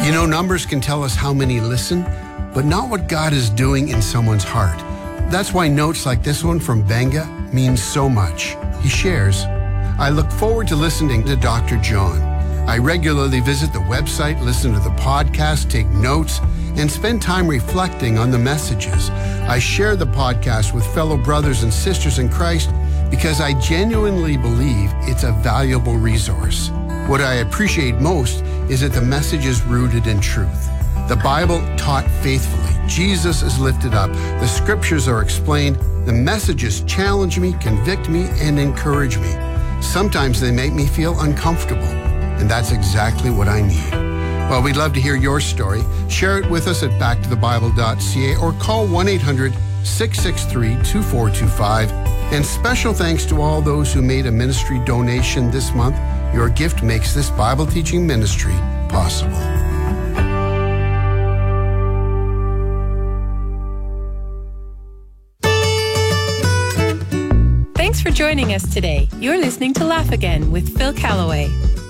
You know, numbers can tell us how many listen, but not what God is doing in someone's heart. That's why notes like this one from Benga means so much. He shares, I look forward to listening to Dr. John. I regularly visit the website, listen to the podcast, take notes, and spend time reflecting on the messages. I share the podcast with fellow brothers and sisters in Christ because I genuinely believe it's a valuable resource. What I appreciate most is that the message is rooted in truth. The Bible taught faithfully. Jesus is lifted up. The scriptures are explained. The messages challenge me, convict me, and encourage me. Sometimes they make me feel uncomfortable, and that's exactly what I need. Well, we'd love to hear your story. Share it with us at backtothebible.ca or call 1-800-663-2425. And special thanks to all those who made a ministry donation this month. Your gift makes this Bible teaching ministry possible. Thanks for joining us today. You're listening to Laugh Again with Phil Callaway.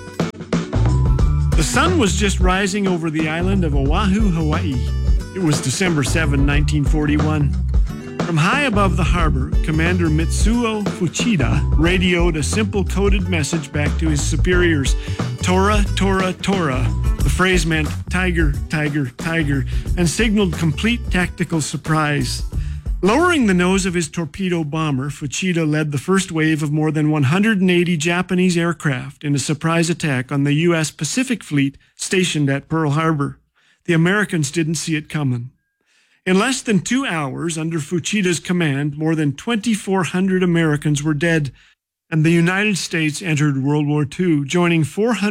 The sun was just rising over the island of Oahu, Hawaii. It was December 7, 1941. From high above the harbor, Commander Mitsuo Fuchida radioed a simple coded message back to his superiors. Tora, Tora, Tora. The phrase meant tiger, tiger, tiger, and signaled complete tactical surprise. Lowering the nose of his torpedo bomber, Fuchida led the first wave of more than 180 Japanese aircraft in a surprise attack on the U.S. Pacific Fleet stationed at Pearl Harbor. The Americans didn't see it coming. In less than 2 hours, under Fuchida's command, more than 2,400 Americans were dead, and the United States entered World War II, joining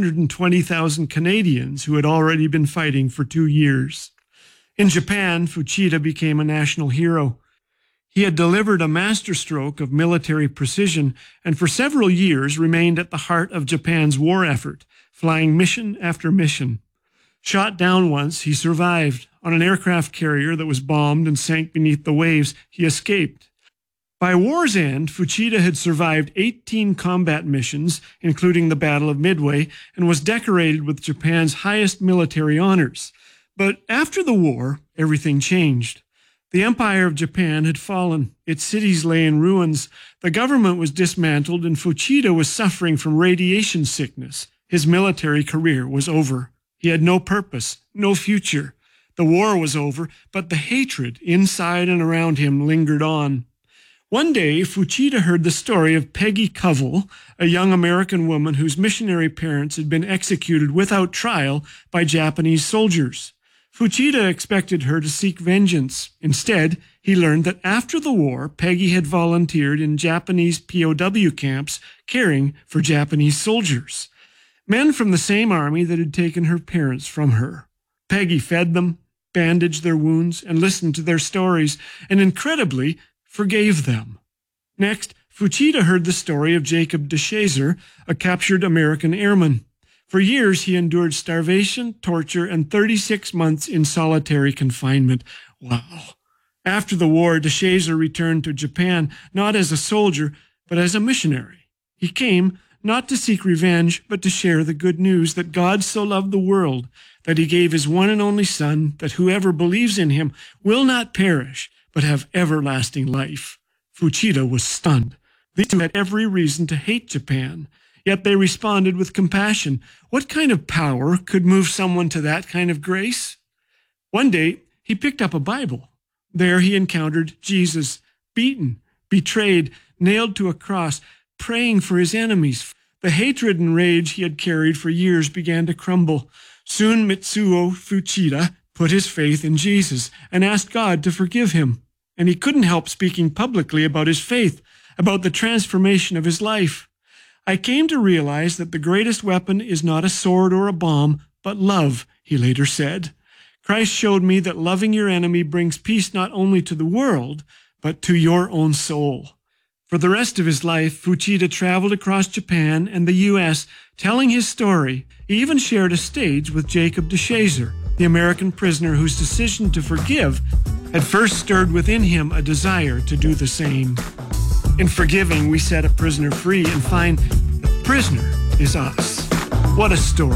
420,000 Canadians who had already been fighting for 2 years. In Japan, Fuchida became a national hero. He had delivered a masterstroke of military precision and for several years remained at the heart of Japan's war effort, flying mission after mission. Shot down once, he survived. On an aircraft carrier that was bombed and sank beneath the waves, he escaped. By war's end, Fuchida had survived 18 combat missions, including the Battle of Midway, and was decorated with Japan's highest military honors. But after the war, everything changed. The Empire of Japan had fallen. Its cities lay in ruins. The government was dismantled, and Fuchida was suffering from radiation sickness. His military career was over. He had no purpose, no future. The war was over, but the hatred inside and around him lingered on. One day, Fuchida heard the story of Peggy Covell, a young American woman whose missionary parents had been executed without trial by Japanese soldiers. Fuchida expected her to seek vengeance. Instead, he learned that after the war, Peggy had volunteered in Japanese POW camps caring for Japanese soldiers, men from the same army that had taken her parents from her. Peggy fed them, bandaged their wounds, and listened to their stories, and incredibly forgave them. Next, Fuchida heard the story of Jacob DeShazer, a captured American airman. For years, he endured starvation, torture, and 36 months in solitary confinement. Wow. After the war, DeShazer returned to Japan, not as a soldier, but as a missionary. He came not to seek revenge, but to share the good news that God so loved the world that he gave his one and only Son, that whoever believes in him will not perish, but have everlasting life. Fuchida was stunned. These two had every reason to hate Japan, yet they responded with compassion. What kind of power could move someone to that kind of grace? One day, he picked up a Bible. There he encountered Jesus, beaten, betrayed, nailed to a cross, praying for his enemies. The hatred and rage he had carried for years began to crumble. Soon Mitsuo Fuchida put his faith in Jesus and asked God to forgive him. And he couldn't help speaking publicly about his faith, about the transformation of his life. I came to realize that the greatest weapon is not a sword or a bomb, but love, he later said. Christ showed me that loving your enemy brings peace not only to the world, but to your own soul. For the rest of his life, Fuchida traveled across Japan and the U.S., telling his story. He even shared a stage with Jacob DeShazer, the American prisoner whose decision to forgive had first stirred within him a desire to do the same. In forgiving, we set a prisoner free and find the prisoner is us. What a story.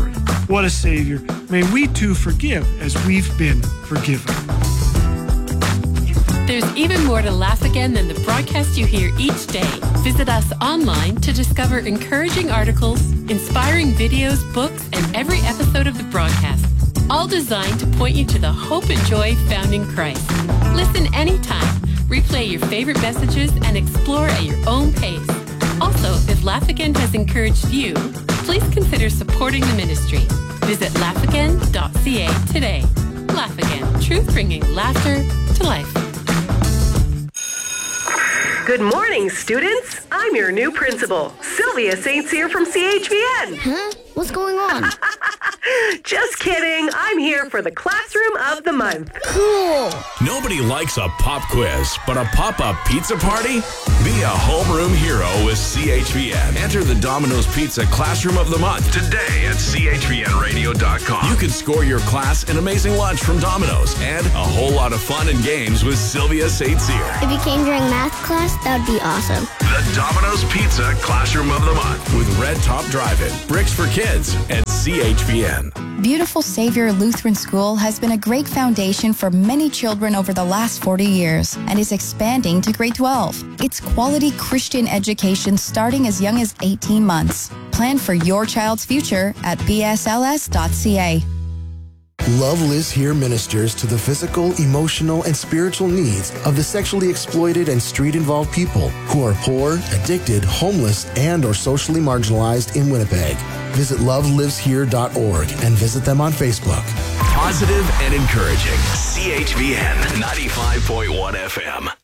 What a Savior. May we too forgive as we've been forgiven. There's even more to Laugh Again than the broadcast you hear each day. Visit us online to discover encouraging articles, inspiring videos, books, and every episode of the broadcast, all designed to point you to the hope and joy found in Christ. Listen anytime, replay your favorite messages, and explore at your own pace. Also, if Laugh Again has encouraged you, please consider supporting the ministry. Visit laughagain.ca today. Laugh Again, truth bringing laughter to life. Good morning, students. I'm your new principal, Sylvia St. Cyr from CHVN. Huh? What's going on? Just kidding. I'm here for the Classroom of the Month. Cool. Nobody likes a pop quiz, but a pop-up pizza party? Be a homeroom hero with CHVN. Enter the Domino's Pizza Classroom of the Month today at chvnradio.com. You can score your class an amazing lunch from Domino's and a whole lot of fun and games with Sylvia St. Cyr. If you came during math class, that would be awesome. The Domino's Pizza Classroom of the Month with Red Top Drive-In, Bricks for Kids, and CHVN. Beautiful Savior Lutheran School has been a great foundation for many children over the last 40 years and is expanding to grade 12. It's quality Christian education starting as young as 18 months. Plan for your child's future at bsls.ca. Love Lives Here ministers to the physical, emotional, and spiritual needs of the sexually exploited and street-involved people who are poor, addicted, homeless, and or socially marginalized in Winnipeg. Visit loveliveshere.org and visit them on Facebook. Positive and encouraging. CHVN 95.1 FM.